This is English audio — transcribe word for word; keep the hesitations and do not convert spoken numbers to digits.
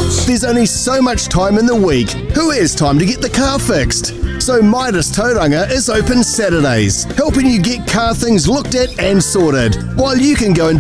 There's only so much time in the week. Who has time to get the car fixed? So Midas Tauranga is open Saturdays, helping you get car things looked at and sorted, while you can go and